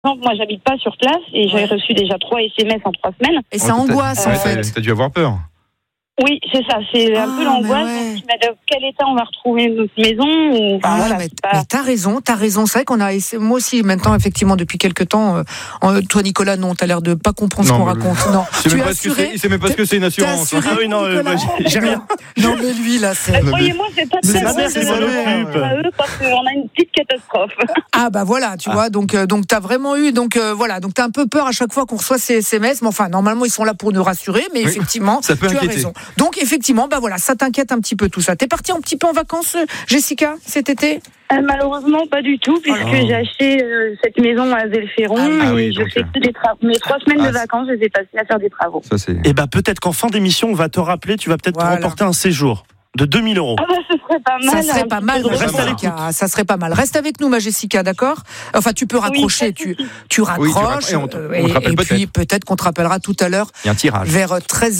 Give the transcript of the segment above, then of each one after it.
exemple, moi, j'habite pas sur place et j'avais reçu déjà 3 SMS en 3 semaines. Et ça angoisse, en fait. T'as dû avoir peur. Oui, c'est ça, c'est un peu l'angoisse. Ouais. Donc, dans quel état on va retrouver notre maison ou, voilà, mais pas... t'as raison. C'est vrai qu'on a, moi aussi, maintenant, effectivement, depuis quelques temps, toi, Nicolas, non, t'as l'air de pas comprendre ce qu'on raconte. Non. Il sait même pas ce que c'est une assurance. Ah oui, non, moi, j'ai rien. Non, mais lui, là, c'est. Croyez-moi, c'est pas C'est très ma mère qui s'en occupe. parce qu'on a une petite catastrophe. Ah, bah voilà, tu vois, donc t'as vraiment eu, donc t'as un peu peur à chaque fois qu'on reçoit ces SMS, mais enfin, normalement, ils sont là pour nous rassurer, mais effectivement, ça peut tu inquiéter. as raison. Donc, effectivement, bah voilà, ça t'inquiète un petit peu tout ça. T'es partie un petit peu en vacances, Jessica, cet été? Malheureusement, pas du tout, puisque j'ai acheté cette maison à Zélferon et je fais que des travaux. Mes 3 semaines de vacances, je les ai passées à faire des travaux. Ça, c'est... Et peut-être qu'en fin d'émission, on va te rappeler, tu vas peut-être te remporter un séjour de 2 000 €. Ah bah, ce serait pas mal. Ça serait pas mal, ma Reste à Jessica. Ça serait pas mal. Reste avec nous, ma Jessica, d'accord? Enfin, tu peux raccrocher, tu raccroches. Et on te rappelle puis peut-être qu'on te rappellera tout à l'heure. Il y a un tirage. Vers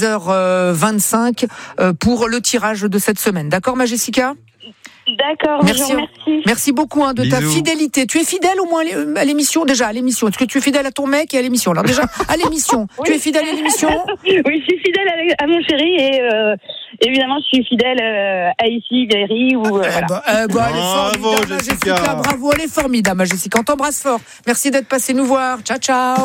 13h25 pour le tirage de cette semaine. D'accord, ma Jessica? D'accord, merci. Merci beaucoup de ta Bisous. fidélité. Tu es fidèle au moins à l'émission déjà, à l'émission. Est-ce que tu es fidèle à ton mec et à l'émission? Alors déjà, à l'émission. Oui. Tu es fidèle à l'émission? Oui, je suis fidèle à mon chéri et évidemment, je suis fidèle à ici, Valérie. Elle est formidable, ma Jessica. Bravo, elle est formidable, ma Jessica. On t'embrasse fort. Merci d'être passé nous voir. Ciao, ciao.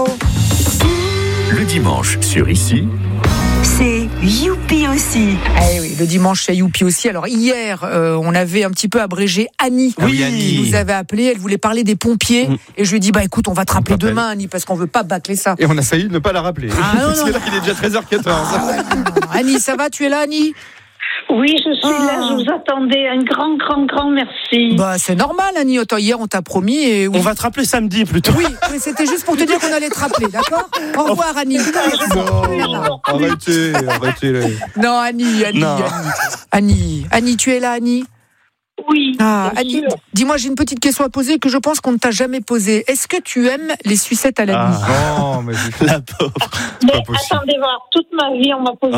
Le dimanche sur Ici, c'est Youpi aussi. Eh oui, le dimanche c'est Youpi aussi. Alors hier, on avait un petit peu abrégé Annie. Oui, Annie. Annie. Nous avait appelé, elle voulait parler des pompiers. Et je lui ai dit, écoute, on va te rappeler demain, Annie, parce qu'on veut pas bâcler ça. Et on a failli ne pas la rappeler. Parce que là, il est déjà 13h14. Annie, ça va? Tu es là, Annie? Oui, je suis là, je vous attendais. Un grand merci. C'est normal, Annie. Autant hier, on t'a promis. Et oui. On va te rappeler samedi plutôt. Oui, mais c'était juste pour te dire qu'on allait te rappeler, d'accord? Au revoir, Annie. Non, arrêtez. Non, Annie, tu es là, Annie? Oui. Annie, dis-moi, j'ai une petite question à poser que je pense qu'on ne t'a jamais posée. Est-ce que tu aimes les sucettes à la nuit? Non, mais La pauvre. Mais attendez voir, toute ma vie, on m'a posé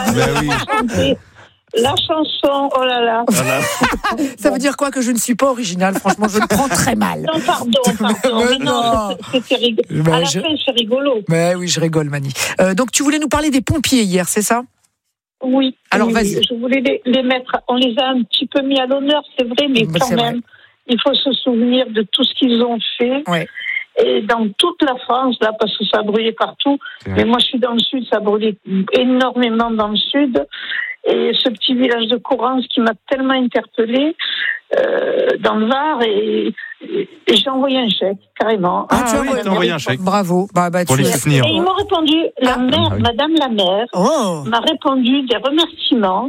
ça. La chanson, oh là là. Voilà. Ça veut dire quoi? Que je ne suis pas originale? Franchement, je le prends très mal. Non, pardon. Mais non, c'était rigolo. À la fin, c'est rigolo. Mais oui, je rigole, Mani. Donc, tu voulais nous parler des pompiers hier, c'est ça? Oui. Alors, oui, vas-y. Je voulais les mettre, on les a un petit peu mis à l'honneur, c'est vrai, mais quand même, il faut se souvenir de tout ce qu'ils ont fait. Ouais. Et dans toute la France, là, parce que ça a brûlé partout. Mais moi, je suis dans le sud, ça a brûlé énormément dans le sud. Et ce petit village de Courance qui m'a tellement interpellée dans le Var, et j'ai envoyé un chèque, carrément. Tu as envoyé un chèque. Bravo. Pour les soutenir. Et ils m'ont répondu, Madame la maire m'a répondu des remerciements.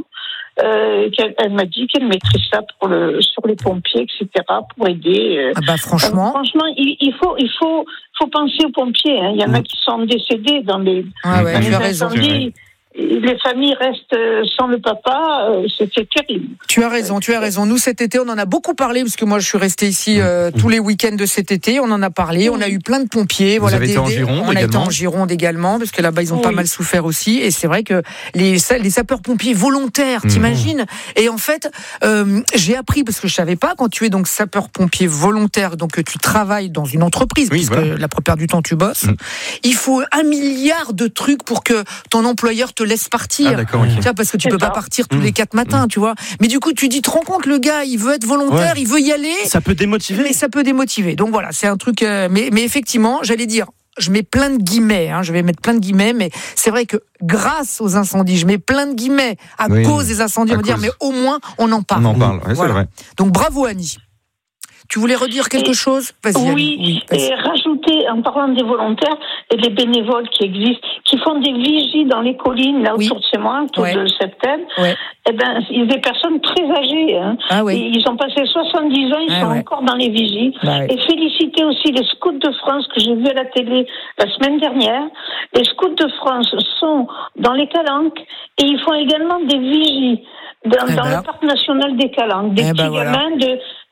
Elle m'a dit qu'elle mettrait ça sur les pompiers, etc., pour aider. Franchement. Franchement, il faut penser aux pompiers. Hein. Il y en a qui sont décédés dans les incendies. Les familles restent sans le papa, c'était terrible. Tu as raison. Nous, cet été, on en a beaucoup parlé, parce que moi, je suis restée ici tous les week-ends de cet été. On en a parlé. On a eu plein de pompiers. Vous avez été en Gironde également. On a été en Gironde également, parce que là-bas, ils ont pas mal souffert aussi. Et c'est vrai que les sapeurs-pompiers volontaires, t'imagines? Et en fait, j'ai appris, parce que je savais pas, quand tu es donc sapeur-pompier volontaire, donc tu travailles dans une entreprise, puisque la plupart du temps, tu bosses, il faut 1 milliard de trucs pour que ton employeur te laisse partir. Tu vois, parce que tu peux pas partir tous les 4 matins, tu vois. Mais du coup, tu te rends compte, le gars, il veut être volontaire, il veut y aller. Ça peut démotiver. Mais ça peut démotiver. Donc voilà, c'est un truc. Mais effectivement, j'allais dire, je mets plein de guillemets. Je vais mettre plein de guillemets, mais c'est vrai que grâce aux incendies, je mets plein de guillemets à cause des incendies. On va dire, mais au moins, on en parle. On en parle. C'est vrai. Donc bravo, Annie. Tu voulais redire quelque chose? Vas-y, oui, et rajouter, en parlant des volontaires et des bénévoles qui existent, qui font des vigies dans les collines, là autour de chez moi, autour de Septembre, il y a des personnes très âgées. Ils ont passé 70 ans, ils sont encore dans les vigies. Et féliciter aussi les scouts de France que j'ai vus à la télé la semaine dernière. Les scouts de France sont dans les Calanques et ils font également des vigies dans le parc national des Calanques. Des petits gamins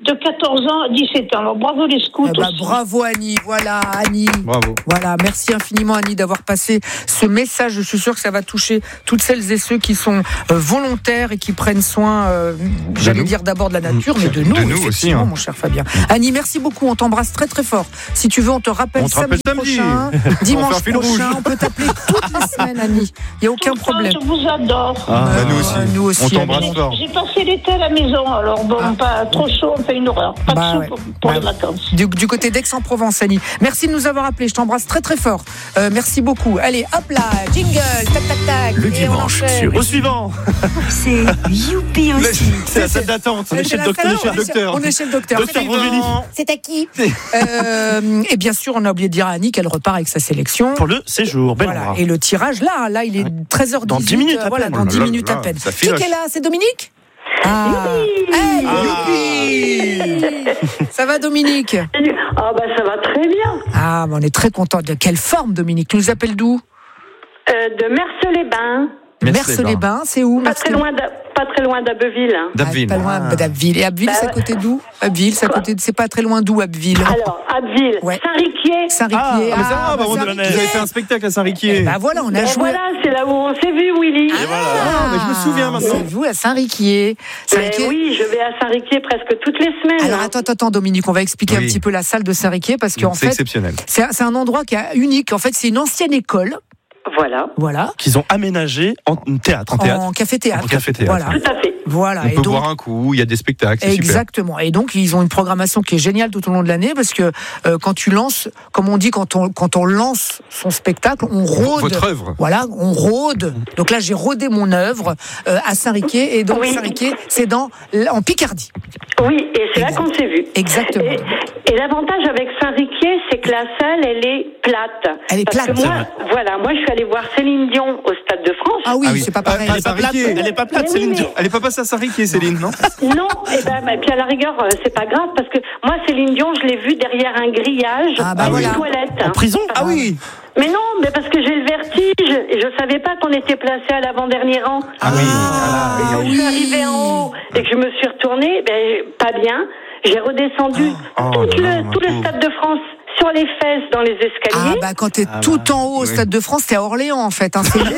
de 14 ans à 17 ans. Alors bravo les scouts aussi. Bravo Annie, voilà Annie. Bravo. Voilà, merci infiniment Annie d'avoir passé ce message. Je suis sûre que ça va toucher toutes celles et ceux qui sont volontaires et qui prennent soin, j'allais dire d'abord de la nature, mais de nous aussi, hein. Mon cher Fabien. Annie, merci beaucoup, on t'embrasse très très fort. Si tu veux, on te rappelle samedi prochain, dimanche prochain, on peut t'appeler toutes les semaines Annie. Il n'y a aucun problème. Je vous adore. Nous aussi. On t'embrasse fort. J'ai passé l'été à la maison, alors pas trop chaud, on fait une horreur. Pas de chaud pour les vacances. Du côté d'Aix-en-Provence, Annie. Merci de nous avoir appelés, je t'embrasse très très fort. Merci beaucoup. Allez, hop là, jingle, tac tac tac. Le dimanche sur Au suivant. C'est Youpi aussi. C'est la salle d'attente. On est chez le docteur. Docteur Rovelli. C'est à qui Et bien sûr, on a oublié de dire à Annie qu'elle repart avec sa sélection. Pour le séjour, bel Voilà. endroit. Et le tirage, là, il est 13h18. Dans 10 minutes à peine. Dans 10 minutes à peine. Qui est là? C'est Dominique? Hey, youpi. Ça va Dominique? Ça va très bien. On est très content. De quelle forme Dominique? Tu nous appelles d'où? De Merce-les-Bains. Merce-les-Bains, c'est où? Pas très loin d'Abbeville. D'Abbeville. Pas loin d'Abbeville. Et Abbeville, c'est à côté d'où? Abbeville, c'est pas très loin d'où Abbeville? Alors, Abbeville, Saint-Riquier. Vous avez fait un spectacle à Saint-Riquier. Voilà, on a joué. Voilà, c'est là où on s'est vu, Willy. Mais je me souviens maintenant. C'est vous à Saint-Riquier. Oui, je vais à Saint-Riquier presque toutes les semaines. Alors attends, Dominique, on va expliquer un petit peu la salle de Saint-Riquier parce qu'en fait, c'est exceptionnel. C'est un endroit qui est unique. En fait, c'est une ancienne école. Voilà. Qu'ils ont aménagé en théâtre. En café-théâtre. Voilà. Tout à fait. Voilà. On peut boire un coup, il y a des spectacles, c'est exactement. Et donc, ils ont une programmation qui est géniale tout au long de l'année parce que quand tu lances, comme on dit, quand on lance son spectacle, on rôde. Votre œuvre. Voilà, on rôde. Donc là, j'ai rodé mon œuvre à Saint-Riquier. Et donc, Saint-Riquier, c'est en Picardie. Oui, et c'est là qu'on s'est vu. Exactement. Et l'avantage avec Saint-Riquier, c'est que la salle, elle est plate. Elle est plate. Moi, je suis allée voir Céline Dion au Stade de France. Ah oui, c'est pas pareil. Elle est pas plate, Céline Dion. Elle est pas passée à Saint-Riquier, Céline, non? Non, et puis à la rigueur, c'est pas grave, parce que moi, Céline Dion, je l'ai vue derrière un grillage dans une toilette. En prison? Ah oui. Mais non, mais parce que j'ai le vertige et je savais pas qu'on était placé à l'avant-dernier rang. Et quand je suis arrivée en haut et que je me suis retournée, pas bien, j'ai redescendu tout le Stade de France sur les fesses dans les escaliers. Quand t'es tout en haut au Stade de France, t'es à Orléans en fait. C'est très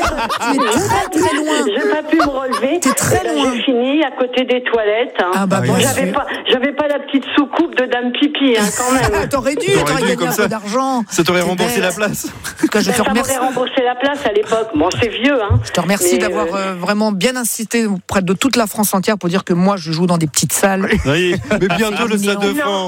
très loin. J'ai pas pu me relever. T'es très loin. J'ai fini à côté des toilettes. J'avais pas la petite soucoupe de dame pipi quand même. T'aurais dû gagner un peu d'argent. Ça t'aurait remboursé la place. Ça m'aurait remboursé la place à l'époque. Bon, c'est vieux. Je te remercie d'avoir vraiment bien insisté auprès de toute la France entière pour dire que moi je joue dans des petites salles. Oui. Mais bientôt le Stade de France.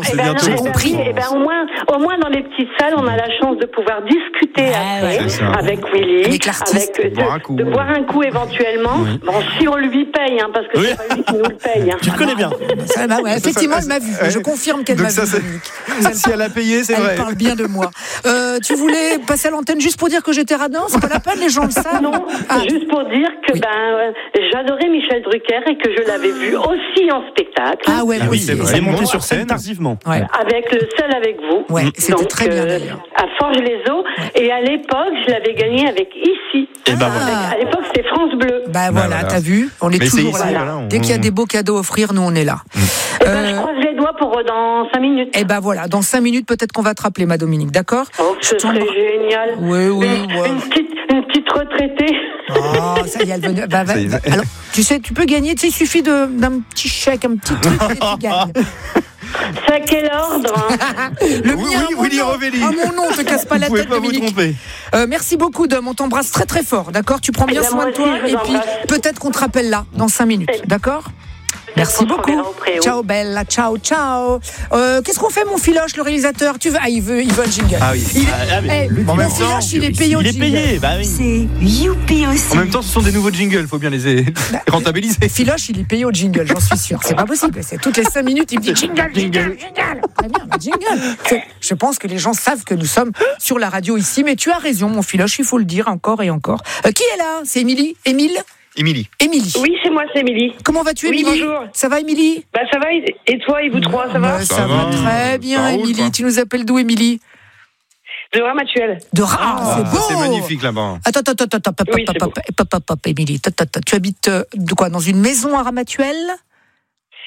Au moins dans les petites salles, on a la chance de pouvoir discuter avec Willy, avec l'artiste, de boire un coup éventuellement. Bon, si on lui paye, parce que c'est pas lui qui nous le paye. Tu le connais bien. Effectivement, elle m'a vu. Je confirme qu'elle m'a vu. Si elle a payé, c'est vrai. Elle parle bien de moi. Tu voulais passer à l'antenne juste pour dire que j'étais radin? C'est pas la peine, les gens le savent. Non, juste pour dire que j'adorais Michel Drucker et que je l'avais vu aussi en spectacle. C'est vrai. Elle est montée sur scène tardivement. Avec le Seul avec vous. Ouais, c'était très bien d'ailleurs. À Forges-les-Eaux. Et à l'époque, je l'avais gagné avec Ici. À l'époque, c'était France Bleu. Voilà, t'as vu? On est toujours là. Dès qu'il y a des beaux cadeaux à offrir, nous on est là. Je croise les doigts pour dans 5 minutes. Voilà, dans 5 minutes, peut-être qu'on va te rappeler, ma Dominique, d'accord? Ce serait génial. Oui. Une petite retraitée. Ça y est, elle venait. Alors, tu sais, tu peux gagner, il suffit d'un petit chèque, un petit truc, et tu gagnes. C'est à quel ordre? Le mien, Willy Rovelli. Mon nom, te casse pas la tête, Dominique. Vous pouvez pas vous tromper. Merci beaucoup, Dom. On t'embrasse très très fort, d'accord? Tu prends bien soin de toi et puis peut-être qu'on te rappelle là, dans 5 minutes, d'accord? Merci beaucoup. Ciao Bella, ciao. Qu'est-ce qu'on fait, mon Filoche, le réalisateur? Il veut un jingle. Mon Filoche, il est payé au jingle. C'est Youpi aussi. En même temps, ce sont des nouveaux jingles, il faut bien les rentabiliser. Filoche, il est payé au jingle, j'en suis sûr. C'est pas possible. C'est toutes les 5 minutes, il me dit jingle. Très bien, jingle. Je pense que les gens savent que nous sommes sur la radio ici, mais tu as raison, mon Filoche, il faut le dire encore et encore. Qui est là? C'est Émilie? Émilie. Oui, c'est moi, c'est Émilie. Comment vas-tu, Émilie? Bonjour. Ça va, Émilie? Ça va, et toi, et vous trois, ça va? Ça va très bien, Émilie. Tu nous appelles d'où, Émilie? De Ramatuelle. C'est beau. C'est magnifique là-bas. Attends, Émilie. Tu habites dans une maison à Ramatuelle?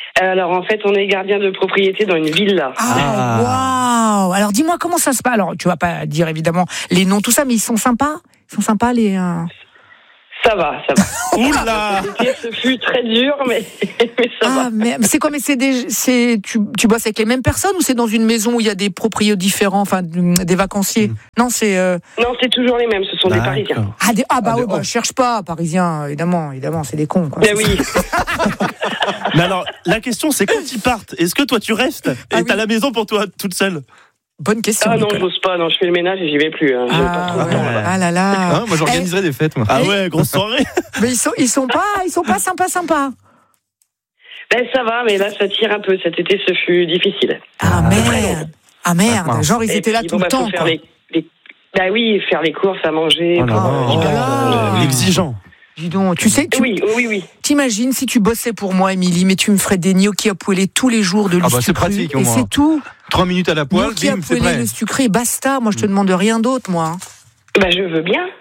Alors en fait, on est gardien de propriété dans une villa. Ah, waouh. Alors dis-moi comment ça se passe. Alors tu vas pas dire évidemment les noms, tout ça, mais ils sont sympas. Ils sont sympas les. Ça va. Oula. Ce fut très dur, mais ça va. Ah, mais c'est quoi? Mais tu bosses avec les mêmes personnes ou c'est dans une maison où il y a des proprios différents, enfin des vacanciers? Non, c'est. Non, c'est toujours les mêmes. Ce sont des Parisiens. Je cherche pas Parisiens, évidemment, c'est des cons. Quoi. Ben oui. Mais alors, la question, c'est quand ils partent, est-ce que toi tu restes et t'as la maison pour toi toute seule? Bonne question. Ah non, j'ose pas. Non, je fais le ménage et j'y vais plus. Hein. Ah là là. Moi, j'organiserais des fêtes. Moi. Ah ouais, grosse soirée. Mais ils sont pas sympas. Ben ça va, mais là ça tire un peu. Cet été, ce fut difficile. Ah merde. Genre ils étaient là tout le temps. Faut faire bah oui, faire les courses, à manger. Exigeant. Dis donc, tu sais, Oui. T'imagines si tu bossais pour moi, Émilie, mais tu me ferais des gnocchis à poêler tous les jours de l'huile c'est pratique, au moins. Et c'est tout. 3 minutes à la poêle, gnocchis à bim, c'est poêler, prêt. le sucré, basta. Moi, je te demande rien d'autre, moi. Bah je veux bien.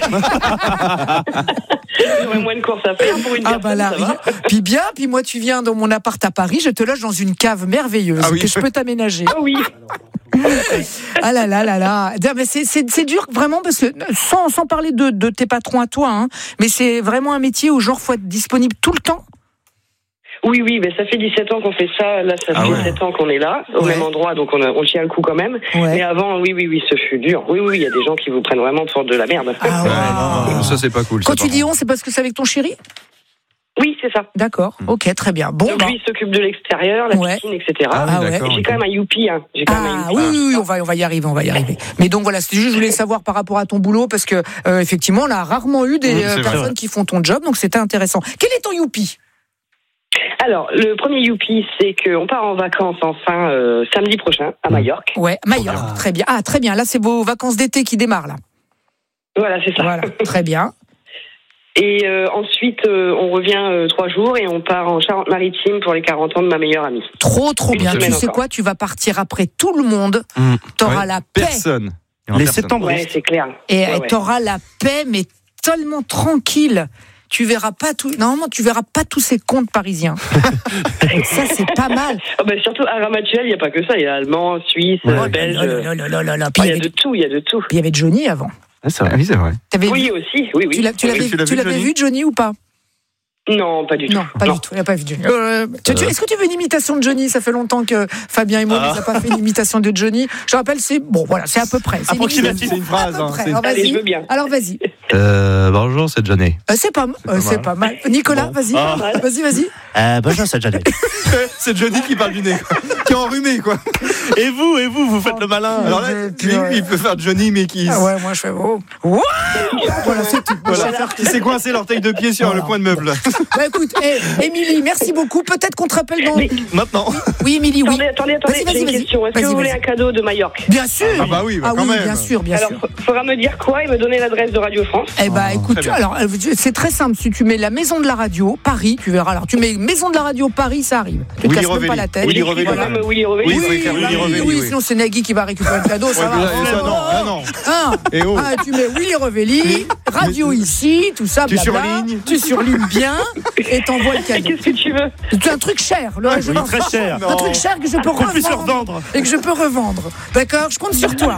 J'aurais moins de courses à faire pour une personne, ça va. Puis moi tu viens dans mon appart à Paris, je te loge dans une cave merveilleuse que je peux t'aménager. Ah oui. Ah là là là là. Mais c'est dur vraiment parce que sans parler de tes patrons à toi, hein, mais c'est vraiment un métier où genre faut être disponible tout le temps. Oui, mais ça fait 17 ans qu'on fait ça. Là, ça fait 7 ans qu'on est là, au même endroit, donc on tient le coup quand même. Ouais. Mais avant, oui, ce fut dur. Oui, il y a des gens qui vous prennent vraiment pour de la merde. Non, ça c'est pas cool. Quand tu dis on, c'est parce que c'est avec ton chéri ? Oui, c'est ça. D'accord, ok, très bien. Bon, donc lui, il s'occupe de l'extérieur, la piscine, etc. Et j'ai quand même un youpi. Hein. Oui, on va y arriver. Mais donc voilà, c'est juste, je voulais savoir par rapport à ton boulot, parce que effectivement, on a rarement eu des personnes qui font ton job, donc c'était intéressant. Quel est ton youpi ? Alors, le premier youpi, c'est qu'on part en vacances samedi prochain à Majorque. Ouais, Majorque, très bien. Ah, très bien. Là, c'est vos vacances d'été qui démarrent, là. Voilà, c'est ça. Voilà, très bien. Et ensuite, on revient 3 jours et on part en Charente-Maritime pour les 40 ans de ma meilleure amie. Trop bien. Tu sais quoi ? Tu vas partir après tout le monde. T'auras la paix. Personne. Les septembre. Ouais, c'est clair. Et t'auras la paix, mais tellement tranquille. Tu verras pas tu verras pas tous ces contes parisiens. Ça, c'est pas mal. Surtout à Ramatuel, il n'y a pas que ça. Il y a allemand, suisse, belge. Il y a de tout. Puis il y avait Johnny avant. C'est vrai. Oui, c'est vrai. Oui, aussi. Oui. Tu l'avais vu, Johnny, ou pas ? Non, pas du tout. Non, pas du tout. Il n'a pas vu Johnny. Est-ce que tu veux une imitation de Johnny ? Ça fait longtemps que Fabien et moi, on n'a pas fait une imitation de Johnny. Je rappelle, c'est à peu près. C'est une phrase. Allez, je veux bien. Alors, vas-y. Bonjour, c'est Johnny. C'est pas mal. Nicolas, vas-y. Vas-y. Bonjour, c'est Johnny. C'est Johnny qui parle du nez, quoi. Qui est enrhumé, quoi. Et vous faites le malin. Alors là, lui, il peut faire Johnny, mais qui... Ah ouais, moi, je fais... Voilà, c'est tout. Qui s'est coincé l'orteil de pied sur le coin de meuble. Écoute, Émilie, merci beaucoup. Peut-être qu'on te rappelle dans... Maintenant. Oui, Émilie, oui. Attendez, j'ai une question. Est-ce que vous voulez un cadeau de Majorque ? Bien sûr. Ah bah oui, quand même. Bien sûr. Alors, il faudra me dire quoi et me donner l'adresse de Radio France. Écoute, alors, c'est très simple. Si tu mets la maison de la radio, Paris, tu verras. Alors, tu mets maison de la radio, Paris, ça arrive. Tu te casses même pas la tête. Willy Revelli. Oui, sinon c'est Nagui qui va récupérer le cadeau, ça va. Non. Tu mets Willy Revelli, radio ici, tout ça, blabla. Tu surlignes bien et t'envoies le cadeau. Qu'est-ce que tu veux ? C'est un truc cher, très cher. Un truc cher que je peux revendre. Et que je peux revendre. D'accord ? Je compte sur toi.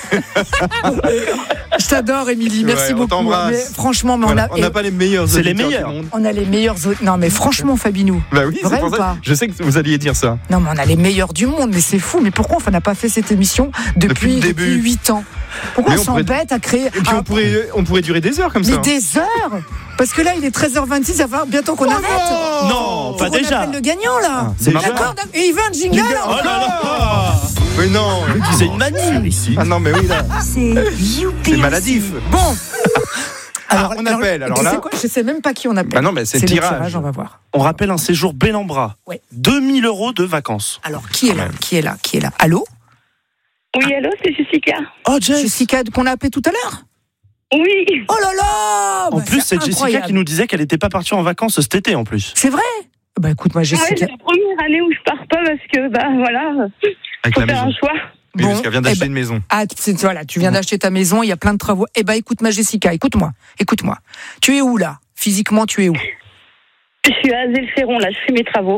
Je t'adore, Émilie. Merci beaucoup. Mais franchement, on n'a pas les meilleurs. C'est les meilleurs. On a les meilleurs. Non, mais franchement, Fabinou. Bah oui, c'est pour ça. Je sais que vous alliez dire ça. Non, mais on a les meilleurs du monde. Mais c'est fou. Mais pourquoi on n'a pas fait cette émission depuis 8 ans ? Pourquoi on s'embête à créer... Et puis on pourrait durer des heures comme ça. Mais des heures ? Parce que là, il est 13h26, ça va bientôt qu'on arrête. Non, pas déjà. On appelle le gagnant, là. C'est d'accord. Et il veut un jingle. Oh là là. Mais non, c'est une manie ici. Ah non, mais oui, là. C'est maladif. Bon. On appelle. Alors là, je sais même pas qui on appelle. Bah non, mais c'est le tirage. On va voir. On rappelle un séjour Bellambra. 2 000 € de vacances. Alors, qui est là ? Allô ? Oui, allô, c'est Jessica. Oh, Jessica, qu'on a appelé tout à l'heure ? Oui. Oh là là. En plus, c'est Jessica qui nous disait qu'elle n'était pas partie en vacances cet été, en plus. C'est vrai ? Écoute, moi, Jessica... c'est la première année où je pars pas parce que, voilà, avec faut la faire maison. un choix. Oui, parce qu'elle vient d'acheter une maison. Voilà, tu viens d'acheter ta maison, il y a plein de travaux. Écoute, ma Jessica, écoute-moi. Tu es où, là ? Physiquement, tu es où ? Je suis à Azelferon, là, je fais mes travaux.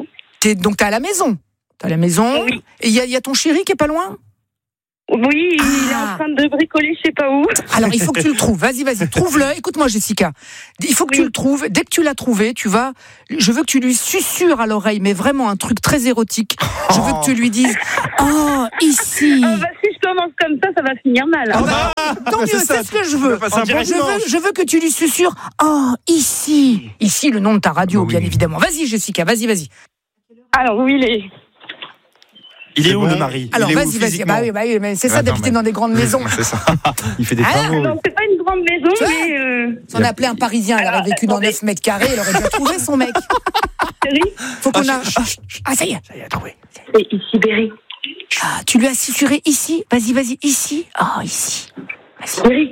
Donc t'es à la maison. T'es à la maison. Oui. Et il y a ton chéri qui est pas loin? Oui, il est en train de bricoler, je sais pas où. Alors, il faut que tu le trouves. Vas-y, trouve-le. Écoute-moi, Jessica. Il faut que tu le trouves. Dès que tu l'as trouvé, je veux que tu lui susurres à l'oreille, mais vraiment un truc très érotique. Je veux que tu lui dises, oh, ici. Si je commence comme ça va finir mal. Tant mieux, c'est ce que je veux. Je veux que tu lui susurres, oh, ici. Ici, le nom de ta radio, bien évidemment. Vas-y, Jessica, vas-y. Alors, où il est? Il est où le mari? Alors vas-y. Bah oui, mais c'est ça d'habiter dans des grandes maisons. C'est ça. Il fait des travaux. Non, c'est pas une grande maison, mais. Si on appelait un Parisien, elle aurait vécu dans 9 mètres carrés, elle aurait déjà trouvé son mec. Faut qu'on a. Ah, ça y est, trouvé. Et ici, Berry. Ah, tu lui as susurré ici? Vas-y, ici. Oh, ici. Berry.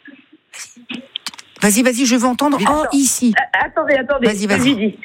Vas-y, je veux entendre. Oh, ici. Attendez. Vas-y.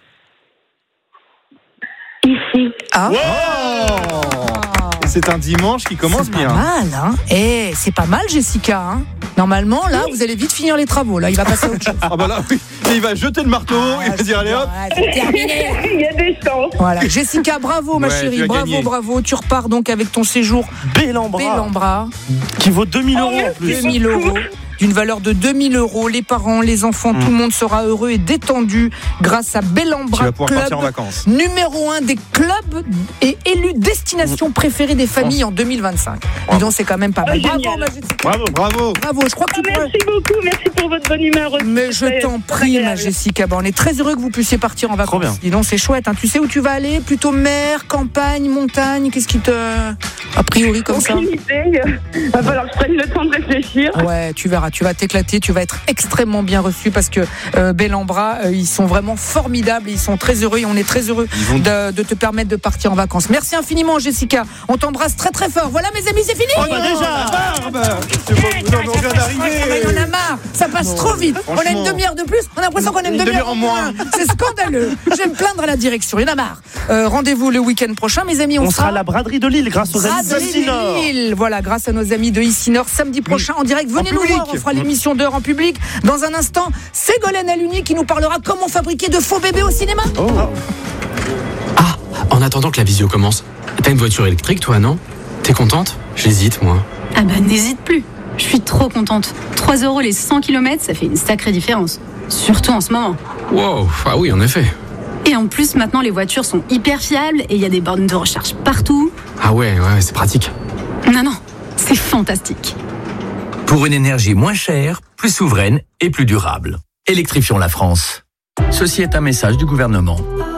Ici. Ah. Wow. Et c'est un dimanche qui commence bien. Pas mal, hein. C'est pas mal, Jessica, hein. Normalement, là, vous allez vite finir les travaux. Là, il va passer à autre chose. Ah bah là, oui. Et il va jeter le marteau, il va dire allez hop. C'est terminé. Il y a des chances. Voilà, Jessica, bravo ma chérie, bravo. Tu repars donc avec ton séjour Bellambra, qui vaut 2 000 € en plus. 2 000 €. D'une valeur de 2 000 €. Les parents, les enfants, tout le monde sera heureux et détendu grâce à Bellambra Club, numéro 1 des clubs et élu destination préférée des familles en 2025. Dis donc, c'est quand même pas mal. Bravo, ma Jessica. Bravo. Je crois que tu Merci beaucoup, merci pour votre bonne humeur. Mais je t'en prie, ma Jessica. On est très heureux que vous puissiez partir en vacances. Trop bien. Dis donc, c'est chouette. Hein. Tu sais où tu vas aller? Plutôt mer, campagne, montagne? Qu'est-ce qui te... A priori, comme ça? Aucune idée. Va falloir que je prenne le temps de réfléchir. Ouais, tu verras. Tu vas t'éclater, tu vas être extrêmement bien reçu parce que Bellambra, ils sont vraiment formidables, ils sont très heureux et on est très heureux de te permettre de partir en vacances. Merci infiniment, Jessica. On t'embrasse très très fort. Voilà, mes amis, c'est fini. On vient d'arriver. On a marre. Ça passe trop vite. On a une demi-heure de plus. On a l'impression qu'on a une demi-heure en moins. C'est scandaleux. Je vais me plaindre à la direction. Il y en a marre. Rendez-vous le week-end prochain, mes amis. On sera à la braderie de Lille grâce aux amis d'Ici-Nord. Voilà, grâce à nos amis de Ici-Nord. Samedi prochain en direct. Venez nous voir. On fera l'émission d'heure en public. Dans un instant, Ségolène Aluni qui nous parlera comment fabriquer de faux bébés au cinéma. Ah, en attendant que la visio commence, t'as une voiture électrique toi, non? T'es contente? J'hésite, moi. Ah bah n'hésite plus. Je suis trop contente. 3 € les 100 km, ça fait une sacrée différence. Surtout en ce moment. Wow, ah oui, en effet. Et en plus, maintenant, les voitures sont hyper fiables et il y a des bornes de recharge partout. Ah ouais, c'est pratique. Non, c'est fantastique. Pour une énergie moins chère, plus souveraine et plus durable. Électrifions la France. Ceci est un message du gouvernement.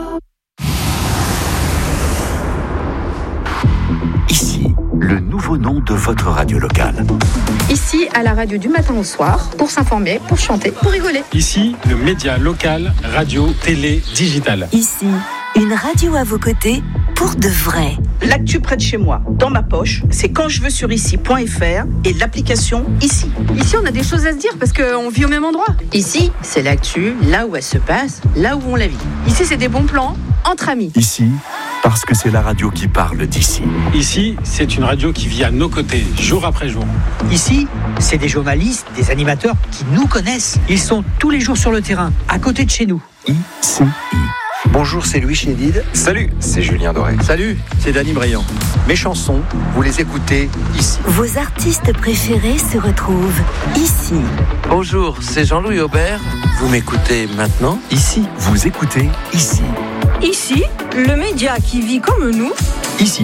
Ici, le nouveau nom de votre radio locale. Ici, à la radio du matin au soir, pour s'informer, pour chanter, pour rigoler. Ici, le média local, radio, télé, digital. Ici, une radio à vos côtés pour de vrai. L'actu près de chez moi, dans ma poche, c'est quand je veux sur ici.fr et l'application Ici. Ici, on a des choses à se dire parce qu'on vit au même endroit. Ici, c'est l'actu, là où elle se passe, là où on la vit. Ici, c'est des bons plans entre amis. Ici, parce que c'est la radio qui parle d'ici. Ici, c'est une radio qui vit à nos côtés, jour après jour. Ici, c'est des journalistes, des animateurs qui nous connaissent. Ils sont tous les jours sur le terrain, à côté de chez nous. ICI. Bonjour, c'est Louis Chédid. Salut, c'est Julien Doré. Salut, c'est Dany Briand. Mes chansons, vous les écoutez ici. Vos artistes préférés se retrouvent ici. Bonjour, c'est Jean-Louis Aubert. Vous m'écoutez maintenant ici. Vous écoutez ici. Ici, le média qui vit comme nous. Ici.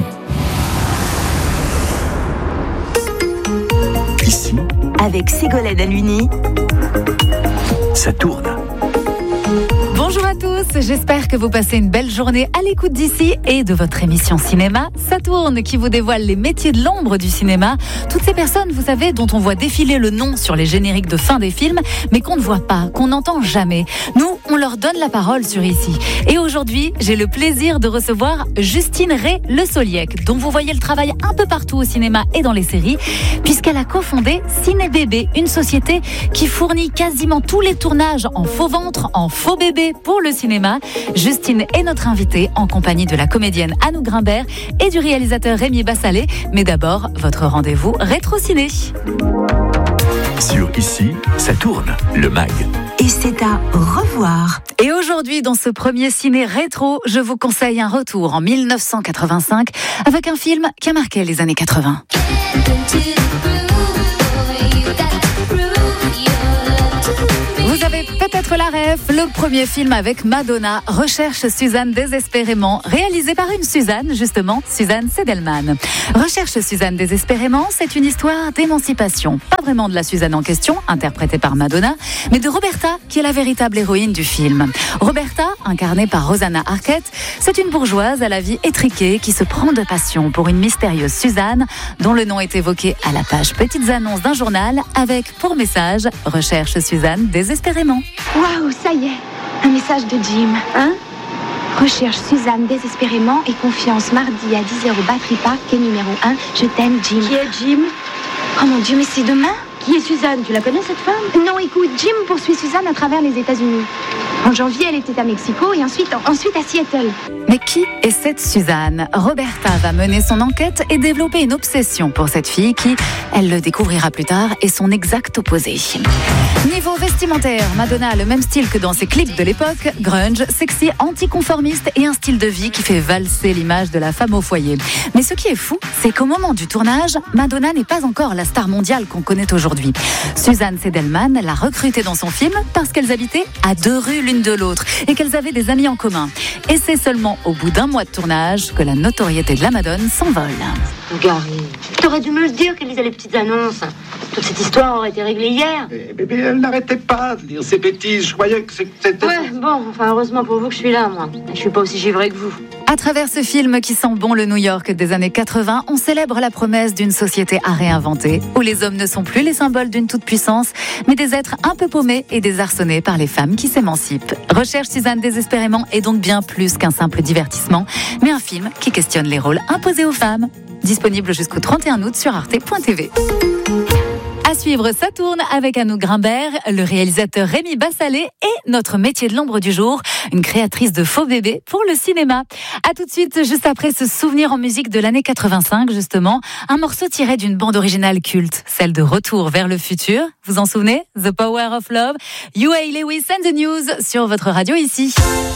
Ici. Avec Ségolène Aluni. Ça tourne. Bonjour à tous, j'espère que vous passez une belle journée à l'écoute d'ici et de votre émission cinéma. Ça tourne, qui vous dévoile les métiers de l'ombre du cinéma. Toutes ces personnes, vous savez, dont on voit défiler le nom sur les génériques de fin des films, mais qu'on ne voit pas, qu'on n'entend jamais. Nous, on leur donne la parole sur Ici. Et aujourd'hui, j'ai le plaisir de recevoir Justine Ray-Le Soliec, dont vous voyez le travail un peu partout au cinéma et dans les séries, puisqu'elle a cofondé Ciné Bébé, une société qui fournit quasiment tous les tournages en faux ventre, en faux bébé pour le cinéma. Justine est notre invitée en compagnie de la comédienne Anouk Grimbert et du réalisateur Rémi Bassalet. Mais d'abord, votre rendez-vous rétro-ciné. Sur Ici, ça tourne, le MAG. Et c'est à revoir. Et aujourd'hui, dans ce premier ciné rétro, je vous conseille un retour en 1985 avec un film qui a marqué les années 80. Vous avez peut-être la ref, le premier film avec Madonna, Recherche Suzanne désespérément, réalisé par une Suzanne, justement, Suzanne Seidelman. Recherche Suzanne désespérément, c'est une histoire d'émancipation. Pas vraiment de la Suzanne en question, interprétée par Madonna, mais de Roberta, qui est la véritable héroïne du film. Roberta, incarnée par Rosanna Arquette, c'est une bourgeoise à la vie étriquée qui se prend de passion pour une mystérieuse Suzanne, dont le nom est évoqué à la page Petites annonces d'un journal, avec pour message Recherche Suzanne désespérément. Waouh, ça y est, un message de Jim, hein? Recherche Suzanne désespérément et confiance mardi à 10h au Battery Park, quai numéro 1. Je t'aime, Jim. Qui est Jim? Oh mon Dieu, mais c'est demain? Qui est Suzanne? Tu la connais, cette femme? Non, écoute, Jim poursuit Suzanne à travers les États-Unis. En janvier, elle était à Mexico et ensuite à Seattle. Mais qui est cette Suzanne? Roberta va mener son enquête et développer une obsession pour cette fille qui, elle le découvrira plus tard, est son exact opposé. Niveau vestimentaire, Madonna a le même style que dans ses clips de l'époque, grunge, sexy, anticonformiste et un style de vie qui fait valser l'image de la femme au foyer. Mais ce qui est fou, c'est qu'au moment du tournage, Madonna n'est pas encore la star mondiale qu'on connaît aujourd'hui. Suzanne Seidelman l'a recrutée dans son film parce qu'elles habitaient à 2 rues l'une de l'autre et qu'elles avaient des amis en commun. Et c'est seulement au bout d'1 mois de tournage que la notoriété de la Madone s'envole. Gary, t'aurais dû me le dire qu'elle lisait les petites annonces. Toute cette histoire aurait été réglée hier. Mais elle n'arrêtait pas de dire ces bêtises. Je croyais que c'était... Ouais, bon, enfin heureusement pour vous que je suis là, moi. Je suis pas aussi givrée que vous. À travers ce film qui sent bon le New York des années 80, on célèbre la promesse d'une société à réinventer, où les hommes ne sont plus les symboles d'une toute-puissance, mais des êtres un peu paumés et désarçonnés par les femmes qui s'émancipent. Recherche Suzanne désespérément est donc bien plus qu'un simple divertissement, mais un film qui questionne les rôles imposés aux femmes. Disponible jusqu'au 31 août sur arte.tv. À suivre, ça tourne avec Anouk Grimbert, le réalisateur Rémi Bassalet et notre métier de l'ombre du jour, une créatrice de faux bébés pour le cinéma. À tout de suite, juste après ce souvenir en musique de l'année 85, justement, un morceau tiré d'une bande originale culte, celle de Retour vers le futur. Vous en souvenez? The Power of Love, Huey Lewis and the News sur votre radio ici.